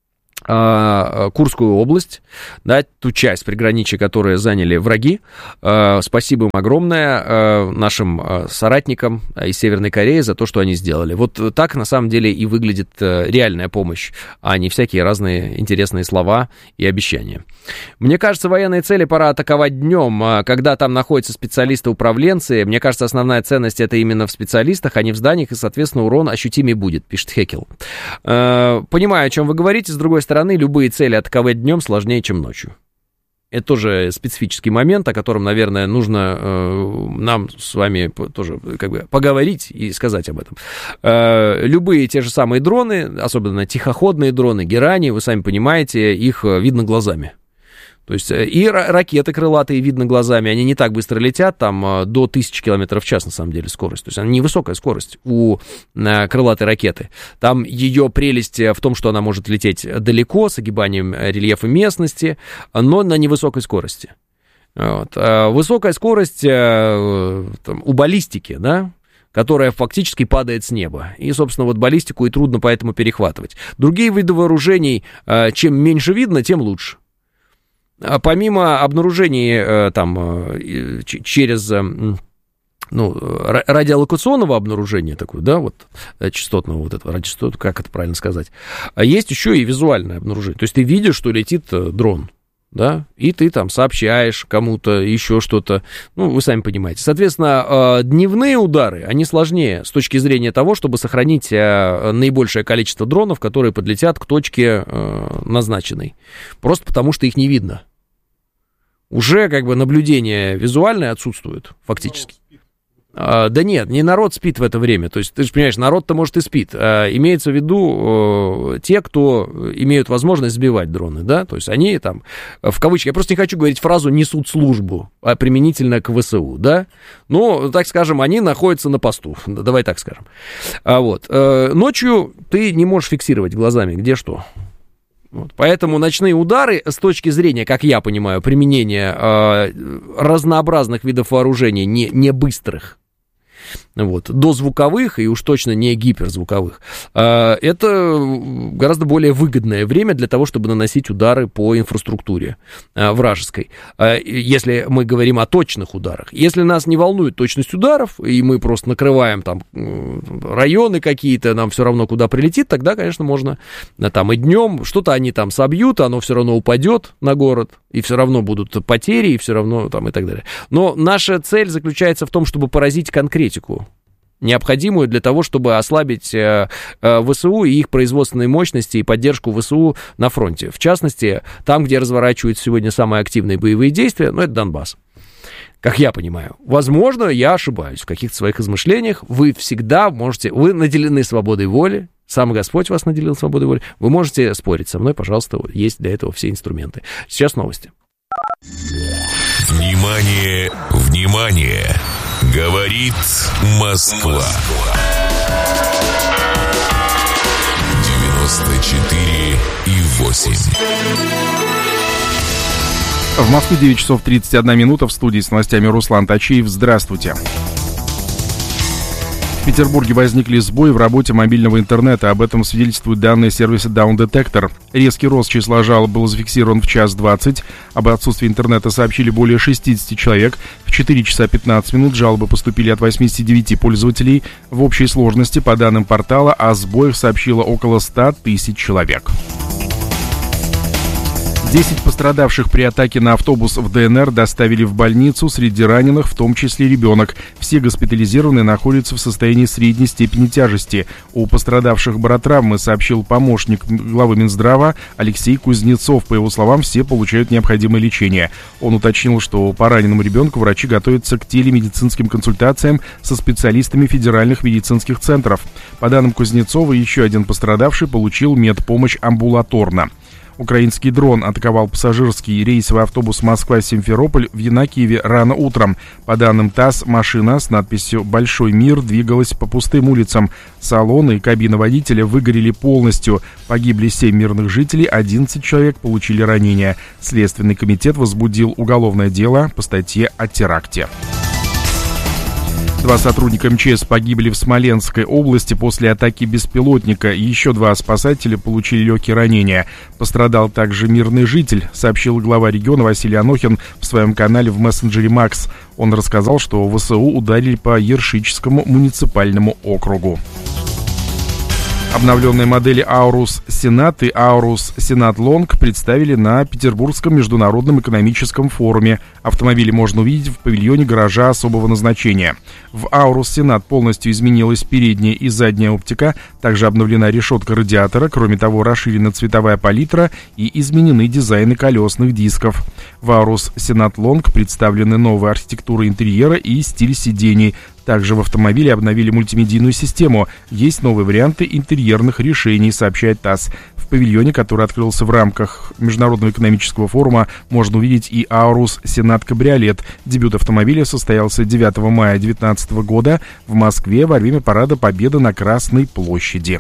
Курскую область, да, ту часть приграничья, которую заняли враги. Спасибо им огромное, нашим соратникам из Северной Кореи, за то, что они сделали. Вот так, на самом деле, и выглядит реальная помощь, а не всякие разные интересные слова и обещания. Мне кажется, военные цели пора атаковать днем, когда там находятся специалисты-управленцы. Мне кажется, основная ценность это именно в специалистах, а не в зданиях, и, соответственно, урон ощутимее будет, пишет Хекел. Понимаю, о чем вы говорите, с другой стороны, стороны, любые цели атаковать днем сложнее, чем ночью. Это тоже специфический момент, о котором, наверное, нужно э, нам с вами тоже как бы поговорить и сказать об этом. Э, любые те же самые дроны, особенно тихоходные дроны, герани, вы сами понимаете, их видно глазами. То есть и ракеты крылатые видно глазами, они не так быстро летят, там до тысячи километров в час, на самом деле, скорость. То есть она невысокая скорость у крылатой ракеты. Там ее прелесть в том, что она может лететь далеко, с огибанием рельефа местности, но на невысокой скорости. Вот. Высокая скорость там, у баллистики, да, которая фактически падает с неба. И, собственно, вот баллистику и трудно поэтому перехватывать. Другие виды вооружений, чем меньше видно, тем лучше. Помимо обнаружений там, через ну, радиолокационного обнаружения, такое, да, вот, частотного вот этого, радиочастотного, как это правильно сказать, есть еще и визуальное обнаружение. То есть ты видишь, что летит дрон, да, и ты там сообщаешь кому-то еще что-то, ну, вы сами понимаете. Соответственно, дневные удары, они сложнее с точки зрения того, чтобы сохранить наибольшее количество дронов, которые подлетят к точке назначенной, просто потому что их не видно. Уже как бы наблюдение визуальное отсутствует фактически. А, да нет, не народ спит в это время. То есть, ты же понимаешь, народ-то, может, и спит. А, имеется в виду э, те, кто имеют возможность сбивать дроны, да? То есть, они там, в кавычках, я просто не хочу говорить фразу «несут службу», а применительно к ВСУ, да? Ну, так скажем, они находятся на посту, давай так скажем. А вот, э, ночью ты не можешь фиксировать глазами, где что. Вот, поэтому ночные удары, с точки зрения, как я понимаю, применения э, разнообразных видов вооружений, не, не быстрых, вот, дозвуковых и уж точно не гиперзвуковых, э, это гораздо более выгодное время для того, чтобы наносить удары по инфраструктуре э, вражеской, э, если мы говорим о точных ударах. Если нас не волнует точность ударов, и мы просто накрываем там районы какие-то, нам все равно куда прилетит, тогда, конечно, можно там и днем, что-то они там собьют, оно все равно упадет на город, и все равно будут потери, и все равно там и так далее. Но наша цель заключается в том, чтобы поразить конкретику, необходимую для того, чтобы ослабить э, э, ВСУ и их производственные мощности и поддержку ВСУ на фронте. В частности, там, где разворачиваются сегодня самые активные боевые действия, ну, это Донбасс. Как я понимаю. Возможно, я ошибаюсь в каких-то своих измышлениях. Вы всегда можете... Вы наделены свободой воли. Сам Господь вас наделил свободой воли. Вы можете спорить со мной, пожалуйста. Есть для этого все инструменты. Сейчас новости. Внимание, внимание! Говорит Москва. девяносто четыре и восемь. В Москве девять часов тридцать одна минута. В студии с новостями Руслан Тачиев. Здравствуйте. В Петербурге возникли сбои в работе мобильного интернета. Об этом свидетельствуют данные сервиса Down Detector. Резкий рост числа жалоб был зафиксирован в час двадцать. Об отсутствии интернета сообщили более шестьдесят человек. В четыре часа пятнадцать минут жалобы поступили от восьмидесяти девяти пользователей. В общей сложности, по данным портала, о сбоях сообщило около ста тысяч человек. десять пострадавших при атаке на автобус в ДНР доставили в больницу, среди раненых в том числе ребенок. Все госпитализированные находятся в состоянии средней степени тяжести. У пострадавших баротравмы, сообщил помощник главы Минздрава Алексей Кузнецов. По его словам, все получают необходимое лечение. Он уточнил, что по раненому ребенку врачи готовятся к телемедицинским консультациям со специалистами федеральных медицинских центров. По данным Кузнецова, еще один пострадавший получил медпомощь амбулаторно. Украинский дрон атаковал пассажирский рейсовый автобус Москва-Симферополь в Янакиеве рано утром. По данным ТАСС, машина с надписью «Большой мир» двигалась по пустым улицам. Салон и кабина водителя выгорели полностью. Погибли семь мирных жителей, одиннадцать человек получили ранения. Следственный комитет возбудил уголовное дело по статье о теракте. Два сотрудника МЧС погибли в Смоленской области после атаки беспилотника. Еще два спасателя получили легкие ранения. Пострадал также мирный житель, сообщил глава региона Василий Анохин в своем канале в мессенджере Макс. Он рассказал, что ВСУ ударили по Ершическому муниципальному округу. Обновленные модели Аурус Сенат и Аурус Сенат Лонг представили на Петербургском международном экономическом форуме. Автомобили можно увидеть в павильоне гаража особого назначения. В Аурус Сенат полностью изменилась передняя и задняя оптика, также обновлена решетка радиатора, кроме того, расширена цветовая палитра и изменены дизайны колесных дисков. В Аурус Сенат Лонг представлены новая архитектура интерьера и стиль сидений. Также в автомобиле обновили мультимедийную систему. Есть новые варианты интерьерных решений, сообщает ТАСС. В павильоне, который открылся в рамках Международного экономического форума, можно увидеть и Аурус Сенат Кабриолет. Дебют автомобиля состоялся девятого мая две тысячи девятнадцатого года в Москве во время парада Победы на Красной площади.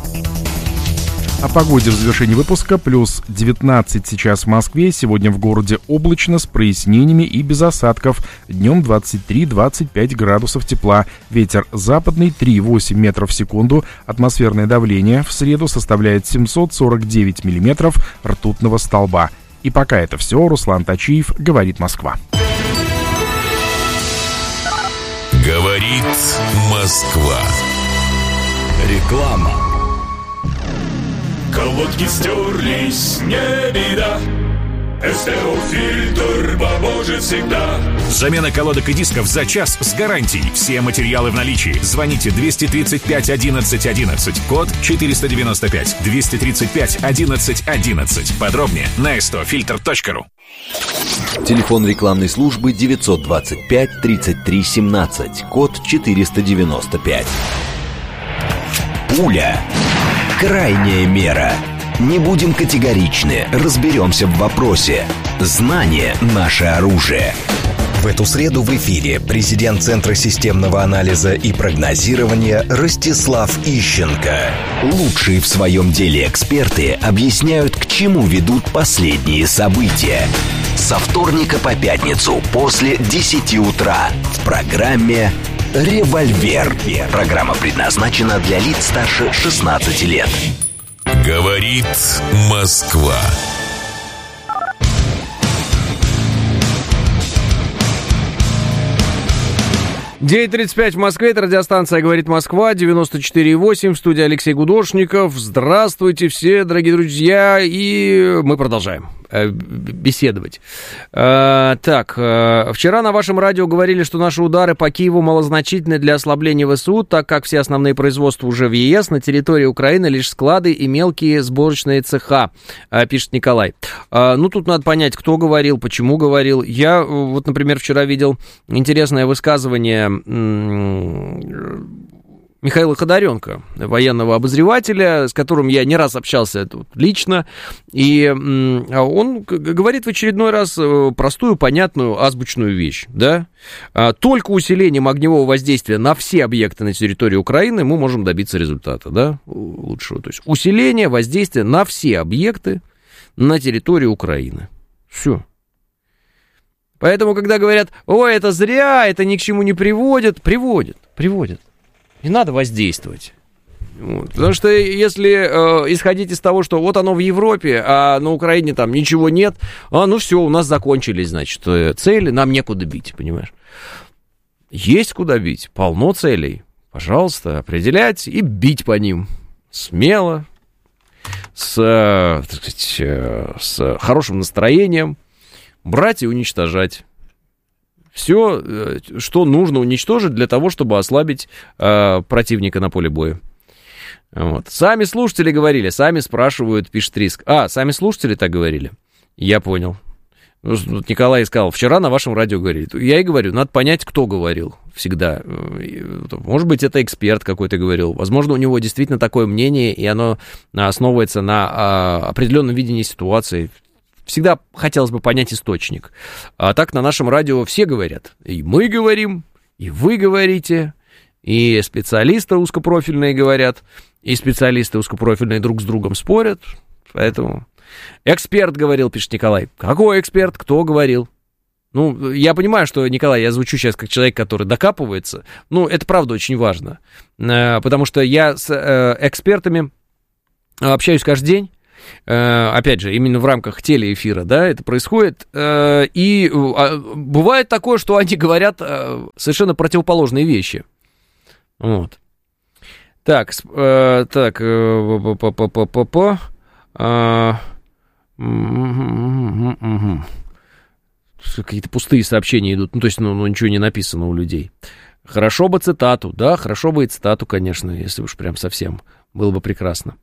О погоде в завершении выпуска. Плюс девятнадцать сейчас в Москве. Сегодня в городе облачно, с прояснениями и без осадков. Днем двадцать три - двадцать пять градусов тепла. Ветер западный три и восемь метров в секунду. Атмосферное давление в среду составляет семьсот сорок девять миллиметров ртутного столба. И пока это все. Руслан Тачиев, говорит Москва. Говорит Москва. Реклама. Колодки стерлись, не беда. СТО-фильтр поможет всегда. Замена колодок и дисков за час с гарантией. Все материалы в наличии. Звоните двести тридцать пять одиннадцать одиннадцать. Код четыреста девяносто пять. двести тридцать пять одиннадцать одиннадцать. Подробнее на эс тэ о фильтр точка ру. Телефон рекламной службы девятьсот двадцать пять тридцать три семнадцать. Код четыреста девяносто пять. Пуля. Крайняя мера. Не будем категоричны, разберемся в вопросе. Знание – наше оружие. В эту среду в эфире президент Центра системного анализа и прогнозирования Ростислав Ищенко. Лучшие в своем деле эксперты объясняют, к чему ведут последние события. Со вторника по пятницу после десяти утра в программе «Револьвер». Программа предназначена для лиц старше шестнадцати лет. Говорит Москва. девять тридцать пять в Москве, это радиостанция «Говорит Москва», девяносто четыре и восемь, в студии Алексей Гудошников. Здравствуйте все, дорогие друзья, и мы продолжаем э, беседовать. Э, так, э, вчера на вашем радио говорили, что наши удары по Киеву малозначительны для ослабления ВСУ, так как все основные производства уже в ЕС, на территории Украины лишь склады и мелкие сборочные цеха, э, пишет Николай. Э, ну, тут надо понять, кто говорил, почему говорил. Я, вот, например, вчера видел интересное высказывание Михаила Ходоренко, военного обозревателя, с которым я не раз общался лично, и он говорит в очередной раз простую, понятную, азбучную вещь, да? Только усилением огневого воздействия на все объекты на территории Украины мы можем добиться результата, да, лучшего. То есть усиление воздействия на все объекты на территории Украины. Все. Поэтому, когда говорят, ой, это зря, это ни к чему не приводит, приводит, приводит. Не надо воздействовать. Вот. Потому что если э, исходить из того, что вот оно в Европе, а на Украине там ничего нет, а ну все, у нас закончились, значит, цели, нам некуда бить, понимаешь? Есть куда бить, полно целей. Пожалуйста, определять и бить по ним. Смело, с, так сказать, с хорошим настроением, брать и уничтожать. Все, что нужно уничтожить для того, чтобы ослабить э, противника на поле боя. Вот. Сами слушатели говорили, сами спрашивают, пишет Риск. А, сами слушатели так говорили? Я понял. Вот Николай сказал, вчера на вашем радио говорили. Я и говорю, надо понять, кто говорил всегда. Может быть, это эксперт какой-то говорил. Возможно, у него действительно такое мнение, и оно основывается на определенном видении ситуации. Всегда хотелось бы понять источник. А так на нашем радио все говорят. И мы говорим, и вы говорите, и специалисты узкопрофильные говорят, и специалисты узкопрофильные друг с другом спорят. Поэтому... Эксперт говорил, пишет Николай. Какой эксперт? Кто говорил? Ну, я понимаю, что, Николай, я звучу сейчас как человек, который докапывается. Ну, это правда очень важно. Потому что я с экспертами общаюсь каждый день. Опять же, именно в рамках телеэфира, да, это происходит. И бывает такое, что они говорят совершенно противоположные вещи. Вот. Так, так, по-по-по-по-по. Какие-то пустые сообщения идут. Ну, то есть, ну, ну, ничего не написано у людей. Хорошо бы цитату. Да, хорошо бы и цитату, конечно, если уж прям совсем. Было бы прекрасно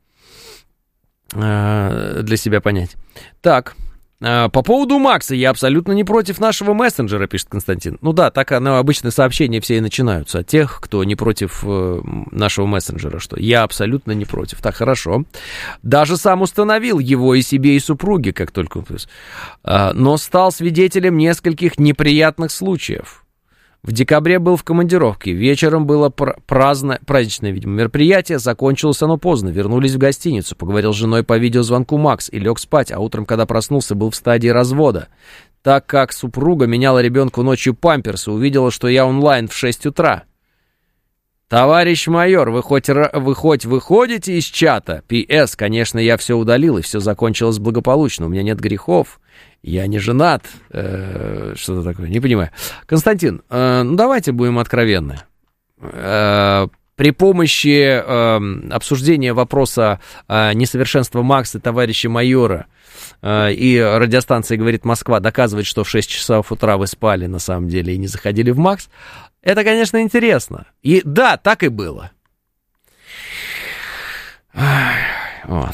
для себя понять. Так, по поводу Макса. Я абсолютно не против нашего мессенджера, пишет Константин. Ну да, так оно, обычно сообщения все и начинаются от тех, кто не против нашего мессенджера, что я абсолютно не против. Так, хорошо. Даже сам установил его и себе, и супруге, как только... Но стал свидетелем нескольких неприятных случаев. В декабре был в командировке. Вечером было праздно, праздничное, видимо, мероприятие. Закончилось оно поздно. Вернулись в гостиницу. Поговорил с женой по видеозвонку Макс и лег спать. А утром, когда проснулся, был в стадии развода. Так как супруга меняла ребенку ночью памперсы, увидела, что я онлайн в шесть утра. Товарищ майор, вы хоть, вы хоть выходите из чата? Пи эс, конечно, я все удалил, и все закончилось благополучно. У меня нет грехов. Я не женат. Э, что-то такое, не понимаю. Константин, э, ну давайте будем откровенны. Э, при помощи э, обсуждения вопроса э, несовершенства Макса, товарища майора, э, и радиостанция «Говорит Москва» доказывает, что в шесть часов утра вы спали на самом деле и не заходили в Макс, это, конечно, интересно. И да, так и было. Вот.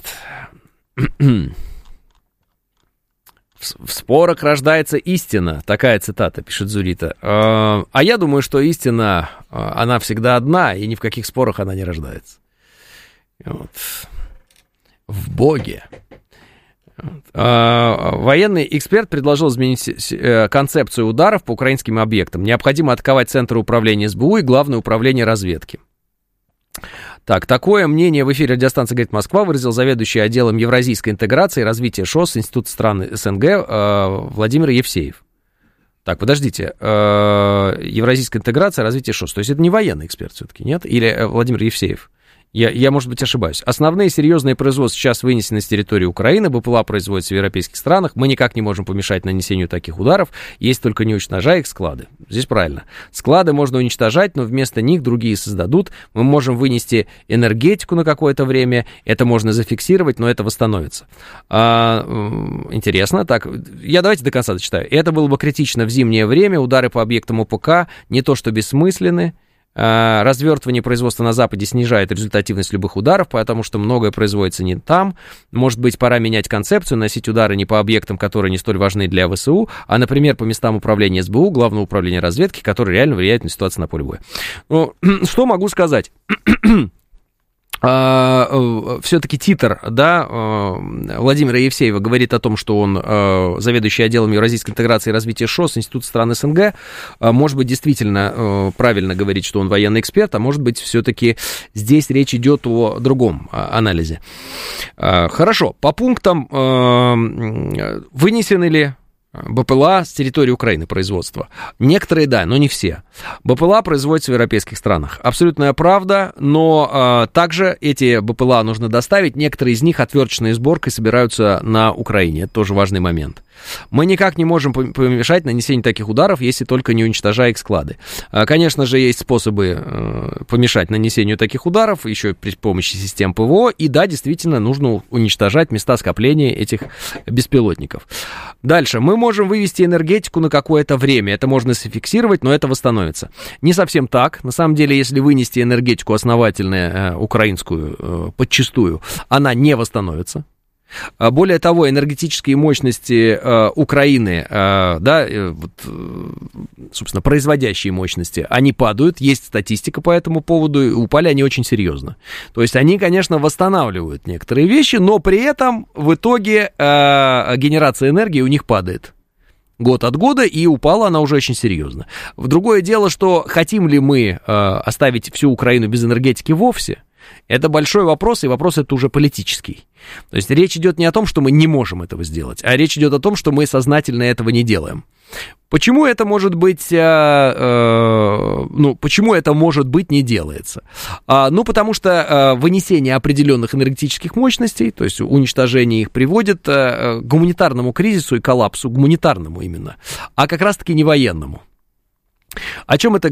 В спорах рождается истина. Такая цитата, пишет Зулита. А я думаю, что истина, она всегда одна, и ни в каких спорах она не рождается. Вот. В Боге. Вот. А, военный эксперт предложил изменить концепцию ударов по украинским объектам. Необходимо атаковать центры управления эс бэ у и Главное управление разведки. Так, такое мнение в эфире радиостанции «Говорит Москва» выразил заведующий отделом евразийской интеграции и развития ШОС Института стран эс эн гэ э, Владимир Евсеев. Так, подождите, э, евразийская интеграция и развитие ШОС, то есть это не военный эксперт все-таки, нет? Или э, Владимир Евсеев? Я, я, может быть, ошибаюсь. Основные серьезные производства сейчас вынесены с территории Украины. БПЛА производятся в европейских странах. Мы никак не можем помешать нанесению таких ударов, есть только не уничтожая их склады. Здесь правильно. Склады можно уничтожать, но вместо них другие создадут. Мы можем вынести энергетику на какое-то время. Это можно зафиксировать, но это восстановится. А, интересно. Так, я давайте до конца дочитаю. Это было бы критично в зимнее время. Удары по объектам о пэ ка не то что бессмысленны. Развертывание производства на Западе снижает результативность любых ударов, потому что многое производится не там. Может быть, пора менять концепцию, носить удары не по объектам, которые не столь важны для вэ эс у, а, например, по местам управления эс бэ у, Главного управления разведки, которые реально влияют на ситуацию на поле боя. Ну, что могу сказать? Uh, все-таки титр, да, uh, Владимира Евсеева говорит о том, что он uh, заведующий отделом евразийской интеграции и развития ШОС Института стран эс эн гэ. Uh, может быть, действительно uh, правильно говорить, что он военный эксперт, а может быть, все-таки здесь речь идет о другом uh, анализе. Uh, хорошо, по пунктам uh, вынесены ли БПЛА с территории Украины производства. Некоторые, да, но не все. БПЛА производятся в европейских странах. Абсолютная правда, но э, также эти БПЛА нужно доставить. Некоторые из них отверточной сборкой собираются на Украине. Это тоже важный момент. Мы никак не можем помешать нанесению таких ударов, если только не уничтожая их склады. Конечно же, есть способы помешать нанесению таких ударов, еще при помощи систем ПВО, и да, действительно, нужно уничтожать места скопления этих беспилотников. Дальше. Мы можем вывести энергетику на какое-то время, это можно зафиксировать, но это восстановится. Не совсем так. На самом деле, если вынести энергетику основательную, украинскую, подчистую, она не восстановится. Более того, энергетические мощности э, Украины, э, да, э, вот, э, собственно, производящие мощности, они падают, есть статистика по этому поводу, и упали они очень серьезно. То есть они, конечно, восстанавливают некоторые вещи, но при этом в итоге э, генерация энергии у них падает. Год от года, и упала она уже очень серьезно. Другое дело, что хотим ли мы э, оставить всю Украину без энергетики вовсе, это большой вопрос, и вопрос это уже политический. То есть речь идет не о том, что мы не можем этого сделать, а речь идет о том, что мы сознательно этого не делаем. Почему это может быть, э, э, ну, почему это может быть не делается? А, ну, потому что э, вынесение определенных энергетических мощностей, то есть уничтожение их, приводит э, к гуманитарному кризису и коллапсу, гуманитарному именно, а как раз-таки не военному. О чем это